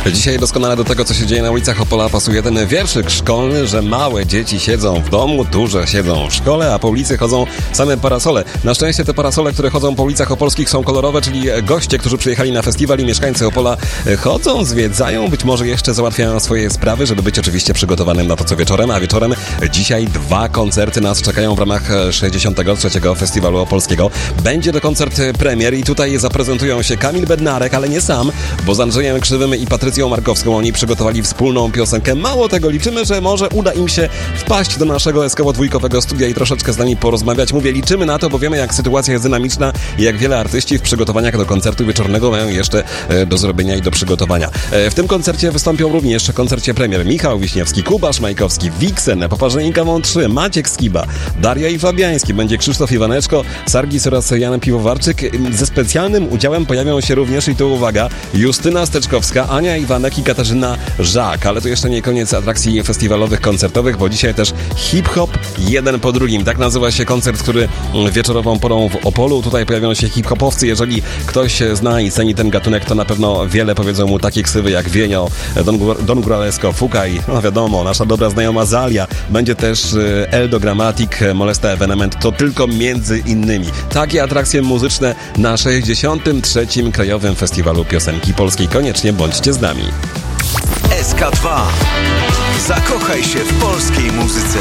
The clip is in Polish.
Dzisiaj doskonale do tego, co się dzieje na ulicach Opola, pasuje ten wierszyk szkolny, że małe dzieci siedzą w domu, duże siedzą w szkole, a po ulicy chodzą same parasole. Na szczęście te parasole, które chodzą po ulicach opolskich, są kolorowe, czyli goście, którzy przyjechali na festiwal i mieszkańcy Opola chodzą, zwiedzają, być może jeszcze załatwiają swoje sprawy, żeby być oczywiście przygotowanym na to, co wieczorem, a wieczorem dzisiaj 2 koncerty nas czekają w ramach 63. Festiwalu Opolskiego. Będzie to koncert premier i tutaj zaprezentują się Kamil Bednarek, ale nie sam, bo z Andrzejem Krzywym i Patrycją Markowską oni przygotowali wspólną piosenkę. Mało tego, liczymy, że może uda im się wpaść do naszego eskowo-dwójkowego studia i troszeczkę z nami porozmawiać. Mówię, liczymy na to, bo wiemy, jak sytuacja jest dynamiczna i jak wiele artyści w przygotowaniach do koncertu wieczornego mają jeszcze do zrobienia i do przygotowania. W tym koncercie wystąpią również w koncercie premier Michał Wiśniewski, Kuba Szmajkowski, Wiksen, Poparzenika Wąt 3, Maciek Skiba, Daria i Fabiański, będzie Krzysztof Iwaneczko, Sargis oraz Jan Piwowarczyk. Ze specjalnym udziałem pojawią się również, i tu uwaga, Justyna Steczkowska, Ania Iwanek i Katarzyna Żak. Ale to jeszcze nie koniec atrakcji festiwalowych, koncertowych, bo dzisiaj też hip-hop jeden po drugim. Tak nazywa się koncert, który wieczorową porą w Opolu. Tutaj pojawią się hip-hopowcy. Jeżeli ktoś zna i ceni ten gatunek, to na pewno wiele powiedzą mu takie ksywy jak Wienio, Don Guralesco, Fukaj, no wiadomo, nasza dobra znajoma Zalia. Będzie też Eldo Grammatic, Molesta Evenement, to tylko między innymi. Takie atrakcje muzyczne na 63. Krajowym Festiwalu Piosenki Polskiej. Koniecznie bądźcie z nami. SK2. Zakochaj się w polskiej muzyce.